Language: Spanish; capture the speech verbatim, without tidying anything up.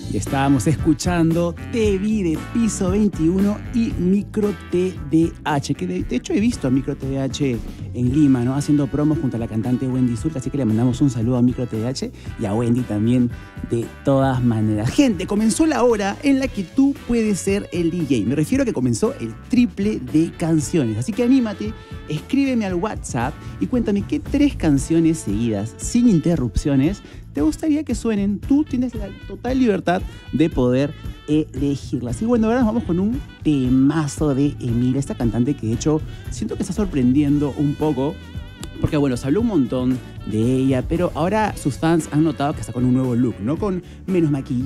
Y estábamos escuchando Te Vi de Piso veintiuno y Micro T D H, que de, de hecho he visto a Micro T D H en Lima, ¿no? Haciendo promos junto a la cantante Wendy Zulka, así que le mandamos un saludo a Micro T D H y a Wendy también de todas maneras. Gente, comenzó la hora en la que tú puedes ser el D J. Me refiero a que comenzó el triple de canciones, así que anímate, escríbeme al WhatsApp y cuéntame qué tres canciones seguidas, sin interrupciones, te gustaría que suenen. Tú tienes la total libertad de poder elegirlas. Y bueno, ahora nos vamos con un temazo de Emilia, esta cantante que de hecho siento que está sorprendiendo un poco, porque bueno, se habló un montón de ella, pero ahora sus fans han notado que está con un nuevo look, ¿no? Con menos maquillaje,